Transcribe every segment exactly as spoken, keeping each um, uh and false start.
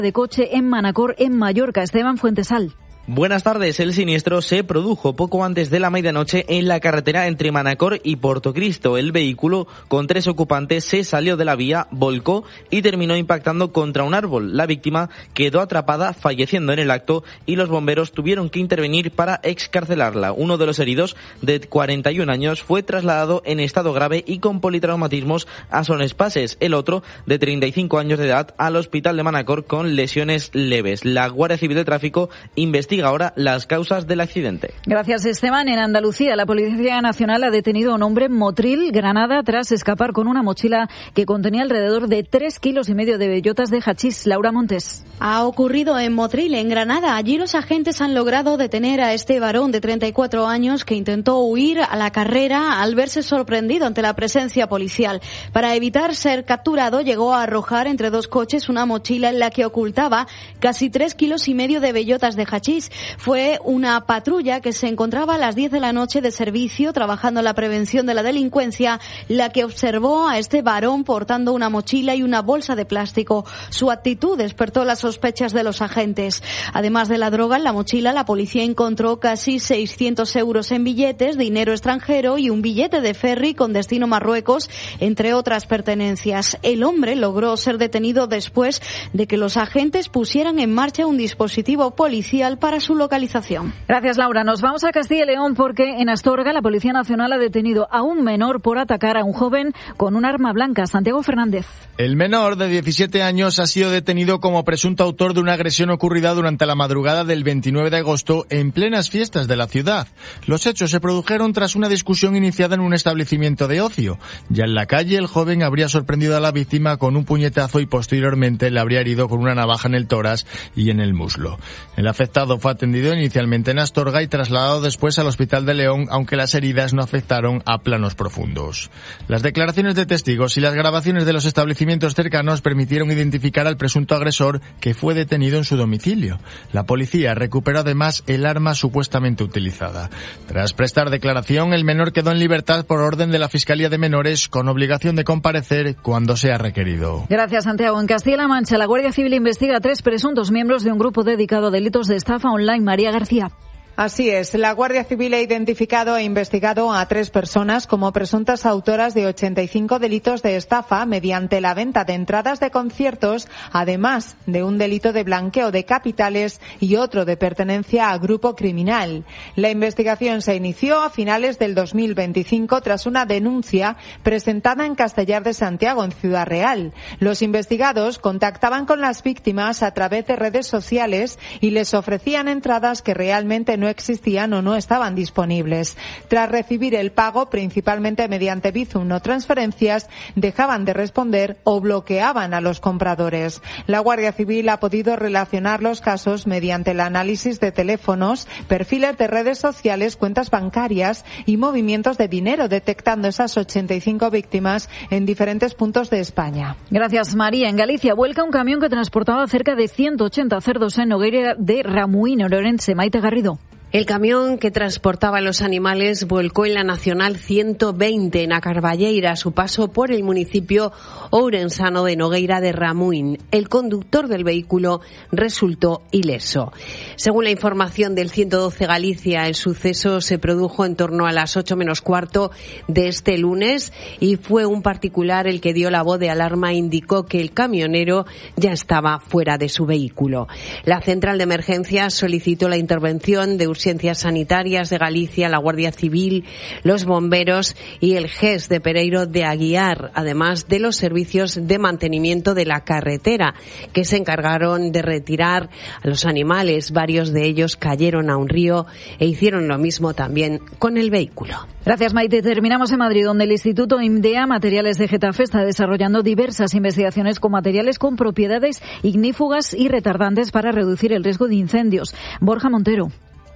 de coche en Manacor, en Mallorca. Esteban Fuentesal. Buenas tardes. El siniestro se produjo poco antes de la medianoche en la carretera entre Manacor y Portocristo. El vehículo con tres ocupantes se salió de la vía, volcó y terminó impactando contra un árbol. La víctima quedó atrapada, falleciendo en el acto, y los bomberos tuvieron que intervenir para excarcelarla. Uno de los heridos, de cuarenta y un años, fue trasladado en estado grave y con politraumatismos a Son Espases. El otro, de treinta y cinco años de edad, al hospital de Manacor con lesiones leves. La Guardia Civil de Tráfico investiga ahora las causas del accidente. Gracias, Esteban. En Andalucía, la Policía Nacional ha detenido a un hombre en Motril, Granada, tras escapar con una mochila que contenía alrededor de tres kilos y medio de bellotas de hachís. Laura Montes. Ha ocurrido en Motril, en Granada. Allí los agentes han logrado detener a este varón de treinta y cuatro años que intentó huir a la carrera al verse sorprendido ante la presencia policial. Para evitar ser capturado, llegó a arrojar entre dos coches una mochila en la que ocultaba casi tres kilos y medio de bellotas de hachís. Fue una patrulla que se encontraba a las diez de la noche de servicio trabajando en la prevención de la delincuencia la que observó a este varón portando una mochila y una bolsa de plástico. Su actitud despertó las sospechas de los agentes. Además de la droga, en la mochila la policía encontró casi seiscientos euros en billetes, dinero extranjero y un billete de ferry con destino Marruecos, entre otras pertenencias. El hombre logró ser detenido después de que los agentes pusieran en marcha un dispositivo policial para su localización. Gracias, Laura. Nos vamos a Castilla y León porque en Astorga la Policía Nacional ha detenido a un menor por atacar a un joven con un arma blanca. Santiago Fernández. El menor, de diecisiete años, ha sido detenido como presunto autor de una agresión ocurrida durante la madrugada del veintinueve de agosto en plenas fiestas de la ciudad. Los hechos se produjeron tras una discusión iniciada en un establecimiento de ocio. Ya en la calle, el joven habría sorprendido a la víctima con un puñetazo y posteriormente le habría herido con una navaja en el tórax y en el muslo. El afectado fue atendido inicialmente en Astorga y trasladado después al Hospital de León, aunque las heridas no afectaron a planos profundos. Las declaraciones de testigos y las grabaciones de los establecimientos cercanos permitieron identificar al presunto agresor, que fue detenido en su domicilio. La policía recuperó además el arma supuestamente utilizada. Tras prestar declaración, el menor quedó en libertad por orden de la Fiscalía de Menores, con obligación de comparecer cuando sea requerido. Gracias, Santiago. En Castilla-La Mancha, la Guardia Civil investiga a tres presuntos miembros de un grupo dedicado a delitos de estafa online. María García. Así es, la Guardia Civil ha identificado e investigado a tres personas como presuntas autoras de ochenta y cinco delitos de estafa mediante la venta de entradas de conciertos, además de un delito de blanqueo de capitales y otro de pertenencia a grupo criminal. La investigación se inició a finales del dos mil veinticinco tras una denuncia presentada en Castellar de Santiago, en Ciudad Real. Los investigados contactaban con las víctimas a través de redes sociales y les ofrecían entradas que realmente no existían o no estaban disponibles. Tras recibir el pago, principalmente mediante Bizum o transferencias, dejaban de responder o bloqueaban a los compradores. La Guardia Civil ha podido relacionar los casos mediante el análisis de teléfonos, perfiles de redes sociales, cuentas bancarias y movimientos de dinero, detectando esas ochenta y cinco víctimas en diferentes puntos de España. Gracias, María. En Galicia vuelca un camión que transportaba cerca de ciento ochenta cerdos en Nogueira de Ramuín, Orense. Maite Garrido. El camión que transportaba los animales volcó en la Nacional ciento veinte en A Carballeira a su paso por el municipio ourensano de Nogueira de Ramuín. El conductor del vehículo resultó ileso. Según la información del ciento doce Galicia, el suceso se produjo en torno a las ocho menos cuarto de este lunes y fue un particular el que dio la voz de alarma e indicó que el camionero ya estaba fuera de su vehículo. La central de emergencias solicitó la intervención de Urgencias Sanitarias de Galicia, la Guardia Civil, los bomberos y el G E S de Pereiro de Aguiar, además de los servicios de mantenimiento de la carretera, que se encargaron de retirar a los animales. Varios de ellos cayeron a un río e hicieron lo mismo también con el vehículo. Gracias, Maite. Terminamos en Madrid, donde el Instituto IMDEA Materiales de Getafe está desarrollando diversas investigaciones con materiales con propiedades ignífugas y retardantes para reducir el riesgo de incendios. Borja Montero.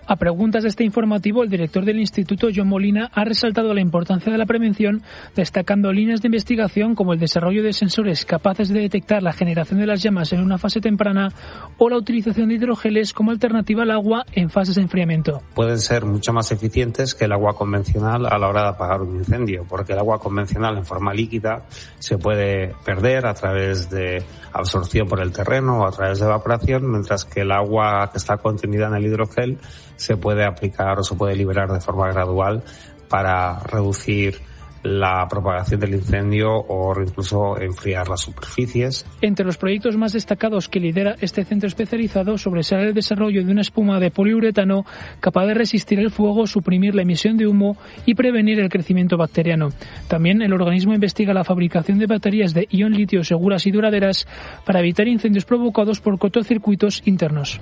A preguntas de este informativo, el director del Instituto, John Molina, ha resaltado la importancia de la prevención, destacando líneas de investigación como el desarrollo de sensores capaces de detectar la generación de las llamas en una fase temprana o la utilización de hidrogeles como alternativa al agua en fases de enfriamiento. Pueden ser mucho más eficientes que el agua convencional a la hora de apagar un incendio, porque el agua convencional en forma líquida se puede perder a través de absorción por el terreno o a través de evaporación, mientras que el agua que está contenida en el hidrogel se puede aplicar o se puede liberar de forma gradual para reducir la propagación del incendio o incluso enfriar las superficies. Entre los proyectos más destacados que lidera este centro especializado sobresale el desarrollo de una espuma de poliuretano capaz de resistir el fuego, suprimir la emisión de humo y prevenir el crecimiento bacteriano. También el organismo investiga la fabricación de baterías de ion litio seguras y duraderas para evitar incendios provocados por cortocircuitos internos.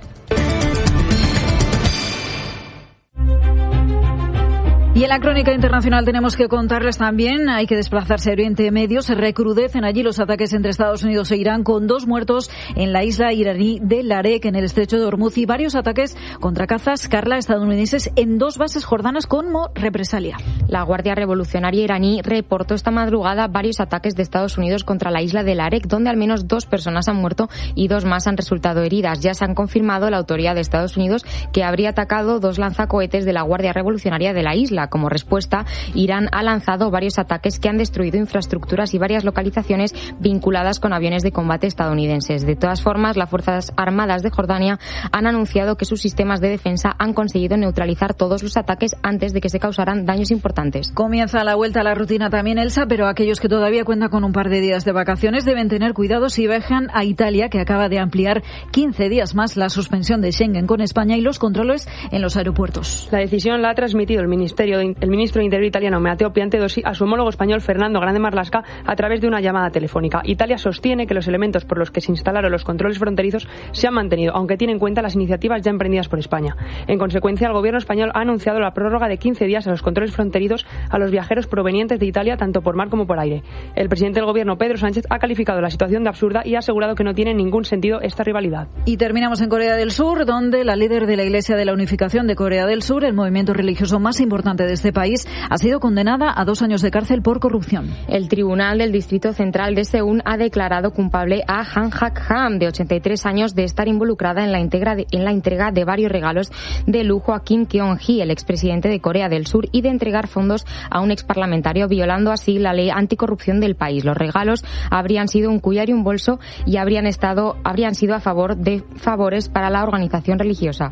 Y en la crónica internacional tenemos que contarles también, hay que desplazarse a Oriente Medio, se recrudecen allí los ataques entre Estados Unidos e Irán con dos muertos en la isla iraní de Larek, en el estrecho de Hormuz, y varios ataques contra cazas Carla estadounidenses en dos bases jordanas como represalia. La Guardia Revolucionaria iraní reportó esta madrugada varios ataques de Estados Unidos contra la isla de Larek, donde al menos dos personas han muerto y dos más han resultado heridas. Ya se han confirmado la autoría de Estados Unidos que habría atacado dos lanzacohetes de la Guardia Revolucionaria de la isla. Como respuesta, Irán ha lanzado varios ataques que han destruido infraestructuras y varias localizaciones vinculadas con aviones de combate estadounidenses. De todas formas, las Fuerzas Armadas de Jordania han anunciado que sus sistemas de defensa han conseguido neutralizar todos los ataques antes de que se causaran daños importantes. Comienza la vuelta a la rutina también, Elsa, pero aquellos que todavía cuentan con un par de días de vacaciones deben tener cuidado si viajan a Italia, que acaba de ampliar quince días más la suspensión de Schengen con España y los controles en los aeropuertos. La decisión la ha transmitido el Ministerio de, el ministro de Interior italiano Matteo Piantedosi a su homólogo español Fernando Grande Marlaska a través de una llamada telefónica. Italia sostiene que los elementos por los que se instalaron los controles fronterizos se han mantenido, aunque tiene en cuenta las iniciativas ya emprendidas por España. En consecuencia, el gobierno español ha anunciado la prórroga de quince días a los controles fronterizos a los viajeros provenientes de Italia, tanto por mar como por aire. El presidente del gobierno, Pedro Sánchez, ha calificado la situación de absurda y ha asegurado que no tiene ningún sentido esta rivalidad. Y terminamos en Corea del Sur, donde la líder de la Iglesia de la Unificación de Corea del Sur, el movimiento religioso más importante de este país, ha sido condenada a dos años de cárcel por corrupción. El Tribunal del Distrito Central de Seúl ha declarado culpable a Han Hak-ham, de ochenta y tres años, de estar involucrada en la, integra de, en la entrega de varios regalos de lujo a Kim Kyung-hee, el expresidente de Corea del Sur, y de entregar fondos a un exparlamentario, violando así la ley anticorrupción del país. Los regalos habrían sido un collar y un bolso y habrían, estado, habrían sido a favor de favores para la organización religiosa.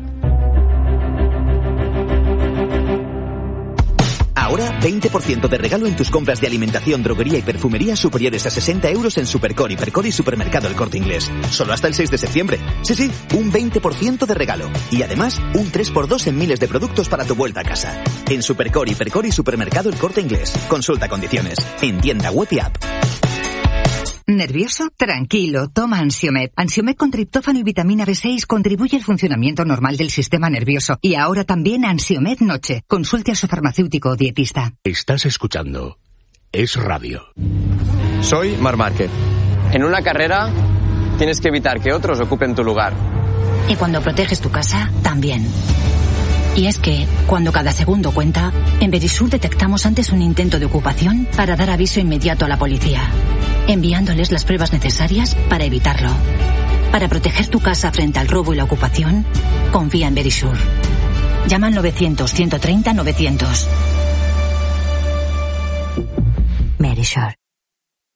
Ahora, veinte por ciento de regalo en tus compras de alimentación, droguería y perfumería superiores a sesenta euros en Supercor, Hipercor y Supermercado El Corte Inglés. Solo hasta el seis de septiembre. Sí, sí, un veinte por ciento de regalo. Y además, un tres por dos en miles de productos para tu vuelta a casa. En Supercor, Hipercor y Supermercado El Corte Inglés. Consulta condiciones. En tienda web y app. ¿Nervioso? Tranquilo, toma Ansiomed. Ansiomed con triptófano y vitamina B seis contribuye al funcionamiento normal del sistema nervioso. Y ahora también Ansiomed Noche. Consulte a su farmacéutico o dietista. Estás escuchando Es Radio. Soy Marc Márquez. En una carrera tienes que evitar que otros ocupen tu lugar. Y cuando proteges tu casa, también. Y es que, cuando cada segundo cuenta, en Verisur detectamos antes un intento de ocupación para dar aviso inmediato a la policía, enviándoles las pruebas necesarias para evitarlo. Para proteger tu casa frente al robo y la ocupación, confía en Verisur. Llama al novecientos, ciento treinta, novecientos. Verisur.